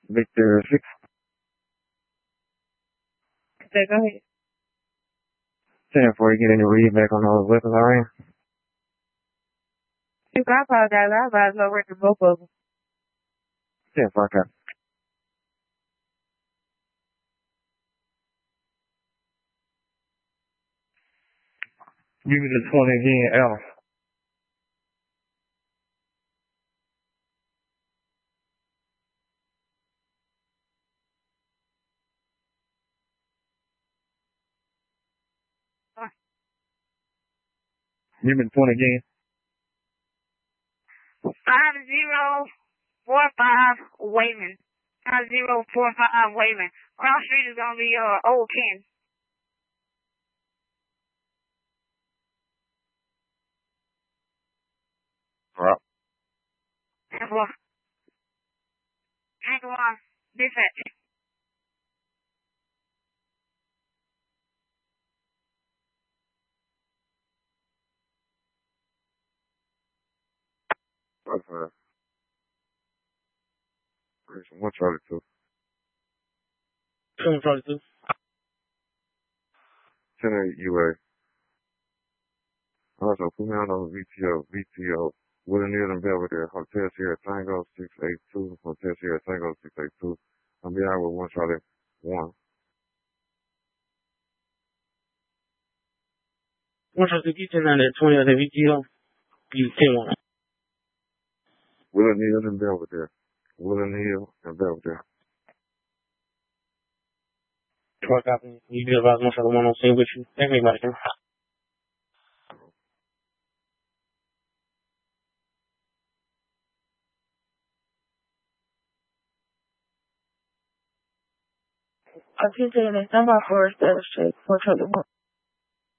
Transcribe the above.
Victor 6. Okay, go ahead. 10 before you get any read back on those weapons I ran. I apologize. I advise no record both of them. 10 before I got. Give me the 20 again, Al. Give me the 20 again. 5045 Wayman. 5045 Wayman. Cross Street is gonna be Old Ken. Right. Hang on. Dispatch. That's one Charlie 2. 122. 10 UA. Also, put me on those VTO. Willie Neal and Belvedere. Hotel Sierra Tango 682. Hotel Sierra Tango 682. I'll be out with one Charlie 1. 122, 10 at 20 at the VTO. You 10-1. Willie Neal and Belvedere. Willie Neal and Belvedere. 12 copy. You do advise most of the one on scene with you. Thank you, Mike. I keep saying that somebody for a status check for Charlie 1.